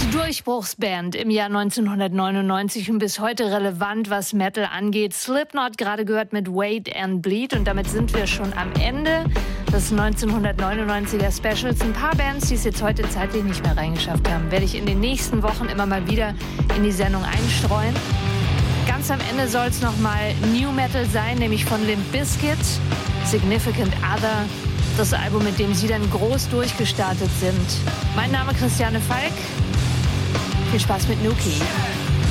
Durchbruchsband im Jahr 1999 und bis heute relevant, was Metal angeht. Slipknot, gerade gehört mit Wait and Bleed, und damit sind wir schon am Ende des 1999er Specials. Ein paar Bands, die es jetzt heute zeitlich nicht mehr reingeschafft haben, werde ich in den nächsten Wochen immer mal wieder in die Sendung einstreuen. Ganz am Ende soll es nochmal New Metal sein, nämlich von Limp Bizkit, Significant Other. Das Album, mit dem sie dann groß durchgestartet sind. Mein Name ist Christiane Falk. Viel Spaß mit Nuki.